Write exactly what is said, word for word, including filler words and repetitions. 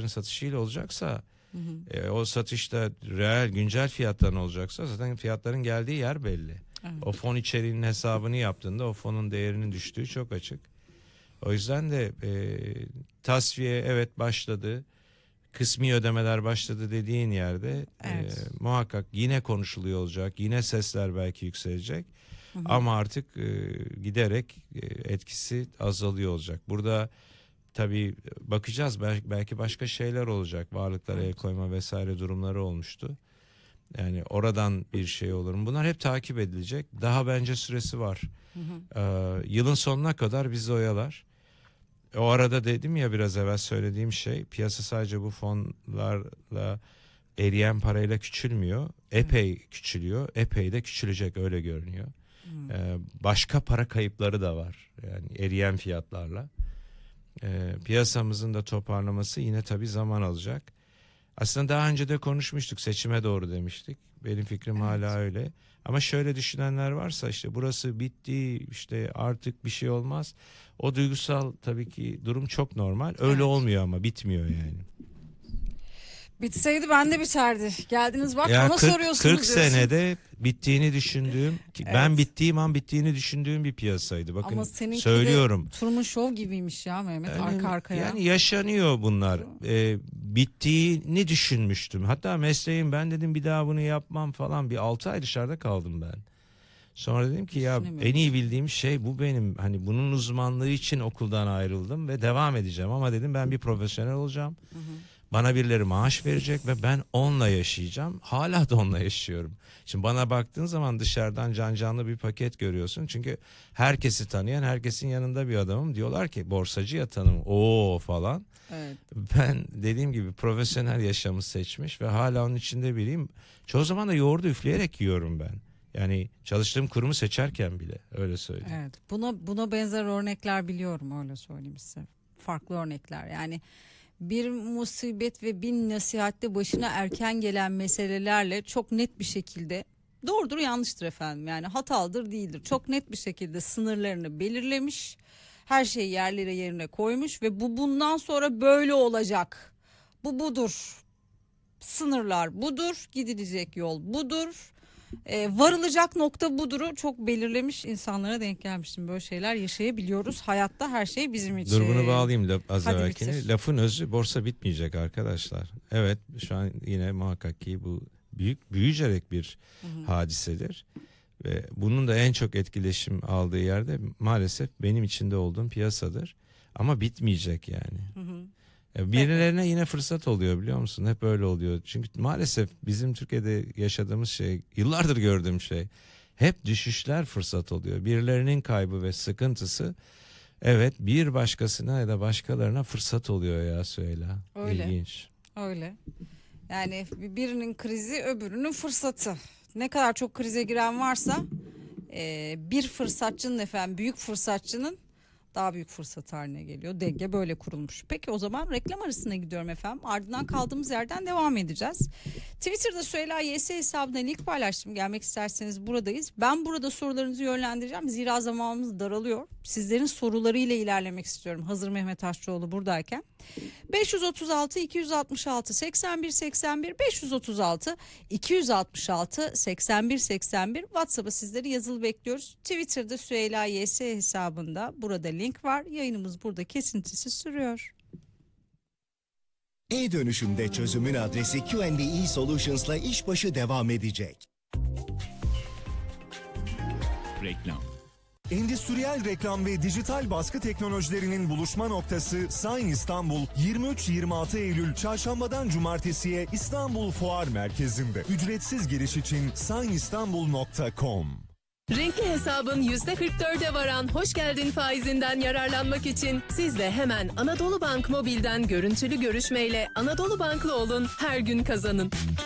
şirketlerin satışıyla olacaksa, hı hı. E, o satışta reel güncel fiyattan olacaksa zaten fiyatların geldiği yer belli. Evet. O fon içeriğinin hesabını yaptığında o fonun değerinin düştüğü çok açık. O yüzden de e, tasfiye evet başladı. Kısmi ödemeler başladı dediğin yerde evet. e, muhakkak yine konuşuluyor olacak. Yine sesler belki yükselecek. Hı hı. Ama artık e, giderek e, etkisi azalıyor olacak. Burada tabii bakacağız, belki, belki başka şeyler olacak. Varlıklara el koyma vesaire durumları olmuştu. Yani oradan bir şey olur mu? Bunlar hep takip edilecek. Daha bence süresi var. Hı hı. Ee, yılın sonuna kadar bizi oyalar. O arada dedim ya biraz evvel söylediğim şey, piyasa sadece bu fonlarla eriyen parayla küçülmüyor. Epey hı. küçülüyor. Epey de küçülecek, öyle görünüyor. Hı. Ee, başka para kayıpları da var. Yani eriyen fiyatlarla. Ee, piyasamızın da toparlaması yine tabii zaman alacak. Aslında daha önce de konuşmuştuk, seçime doğru demiştik. Benim fikrim evet. hala öyle. Ama şöyle düşünenler varsa, işte burası bitti, işte artık bir şey olmaz. O duygusal tabii ki durum çok normal. Öyle evet. olmuyor ama bitmiyor yani. Bitseydi ben de biterdi. Geldiniz bak ya bana kırk, soruyorsunuz kırk diyorsun. senede bittiğini düşündüğüm, evet. ben bittiğim an bittiğini düşündüğüm bir piyasaydı. Bakın ama söylüyorum. Truman Show gibiymiş ya Mehmet, yani, arka arkaya. Yani yaşanıyor bunlar. Ee, bittiğini düşünmüştüm. Hatta mesleğim, ben dedim bir daha bunu yapmam falan. Bir altı ay dışarıda kaldım ben. Sonra dedim ki ya en iyi bildiğim şey bu benim. Hani bunun uzmanlığı için okuldan ayrıldım ve devam edeceğim. Ama dedim ben bir profesyonel olacağım. Hı hı. Bana birileri maaş verecek ve ben onunla yaşayacağım. Hala da onunla yaşıyorum. Şimdi bana baktığın zaman dışarıdan can canlı bir paket görüyorsun. Çünkü herkesi tanıyan, herkesin yanında bir adamım. Diyorlar ki borsacı ya tanım. Oo falan. Evet. Ben dediğim gibi profesyonel yaşamı seçmiş ve hala onun içinde biriyim. Çoğu zaman da yoğurdu üfleyerek yiyorum ben. Yani çalıştığım kurumu seçerken bile, öyle söyleyeyim. Evet. Buna buna benzer örnekler biliyorum, öyle söyleyeyim size. Farklı örnekler. Yani bir musibet ve bin nasihatte başına erken gelen meselelerle çok net bir şekilde, doğrudur yanlıştır efendim, yani hatalıdır değildir, çok net bir şekilde sınırlarını belirlemiş, her şeyi yerlere yerine koymuş ve bu bundan sonra böyle olacak, bu budur, sınırlar budur, gidilecek yol budur, e, varılacak nokta buduru çok belirlemiş insanlara denk gelmiştim. Böyle şeyler yaşayabiliyoruz hayatta, her şey bizim için. Dur bunu bağlayayım laf, az evvelkini. Lafın özü, borsa bitmeyecek arkadaşlar. Evet, şu an yine muhakkak ki bu büyük büyüyecek bir hı hı. hadisedir. Ve bunun da en çok etkileşim aldığı yerde maalesef benim içinde olduğum piyasadır. Ama bitmeyecek yani. Hı hı. Birilerine evet. yine fırsat oluyor, biliyor musun? Hep öyle oluyor. Çünkü maalesef bizim Türkiye'de yaşadığımız şey, yıllardır gördüğüm şey, hep düşüşler fırsat oluyor. Birilerinin kaybı ve sıkıntısı, evet, bir başkasına ya da başkalarına fırsat oluyor ya Süheyla. Öyle. İlginç. Öyle. Yani birinin krizi öbürünün fırsatı. Ne kadar çok krize giren varsa bir fırsatçının, efendim büyük fırsatçının daha büyük fırsat haline geliyor. Denge böyle kurulmuş. Peki o zaman reklam arasına gidiyorum efendim. Ardından kaldığımız yerden devam edeceğiz. Twitter'da Süheyla Y S hesabına link paylaştım. Gelmek isterseniz buradayız. Ben burada sorularınızı yönlendireceğim. Zira zamanımız daralıyor. Sizlerin sorularıyla ilerlemek istiyorum. Hazır Mehmet Aşçıoğlu buradayken. beş yüz otuz altı iki yüz altmış altı seksen bir seksen bir beş yüz otuz altı iki yüz altmış altı seksen bir seksen bir WhatsApp'a sizleri yazılı bekliyoruz. Twitter'da Süheyla Y S hesabında burada link var. Yayınımız burada kesintisiz sürüyor. E-dönüşümde çözümün adresi Q and E Solutions'la işbaşı devam edecek. Reklam. Endüstriyel reklam ve dijital baskı teknolojilerinin buluşma noktası Sign İstanbul, yirmi üç yirmi altı Eylül Çarşambadan Cumartesi'ye İstanbul Fuar Merkezi'nde. Ücretsiz giriş için sign istanbul nokta com. Renkli hesabın yüzde kırk dörde varan hoş geldin faizinden yararlanmak için siz de hemen Anadolu Bank Mobil'den görüntülü görüşmeyle Anadolu Banklı olun, her gün kazanın.